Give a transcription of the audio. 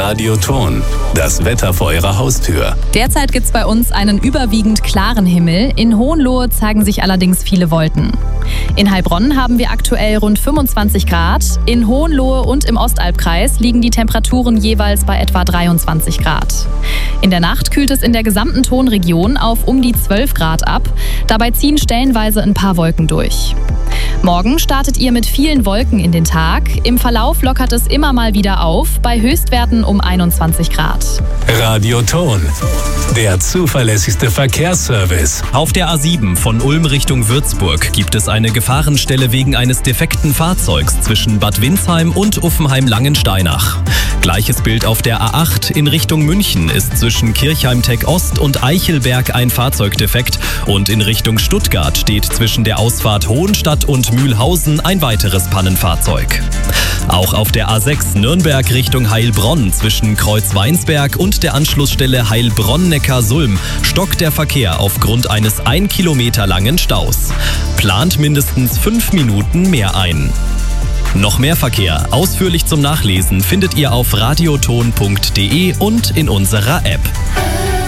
Radioton, das Wetter vor Ihrer Haustür. Derzeit gibt es bei uns einen überwiegend klaren Himmel. In Hohenlohe zeigen sich allerdings viele Wolken. In Heilbronn haben wir aktuell rund 25 Grad. In Hohenlohe und im Ostalbkreis liegen die Temperaturen jeweils bei etwa 23 Grad. In der Nacht kühlt es in der gesamten Tonregion auf um die 12 Grad ab. Dabei ziehen stellenweise ein paar Wolken durch. Morgen startet ihr mit vielen Wolken in den Tag. Im Verlauf lockert es immer mal wieder auf, bei Höchstwerten um 21 Grad. Radioton, der zuverlässigste Verkehrsservice. Auf der A7 von Ulm Richtung Würzburg gibt es eine Gefahrenstelle wegen eines defekten Fahrzeugs zwischen Bad Windsheim und Uffenheim-Langensteinach. Gleiches Bild auf der A8 in Richtung München ist zwischen Kirchheim-Tech Ost und Eichelberg ein Fahrzeug defekt und in Richtung Stuttgart steht zwischen der Ausfahrt Hohenstadt und Mühlhausen ein weiteres Pannenfahrzeug. Auch auf der A6 Nürnberg Richtung Heilbronn zwischen Kreuzweinsberg und der Anschlussstelle Heilbronn-Neckar-Sulm stockt der Verkehr aufgrund eines 1 Kilometer langen Staus. Plant mindestens 5 Minuten mehr ein. Noch mehr Verkehr, ausführlich zum Nachlesen, findet ihr auf radioton.de und in unserer App.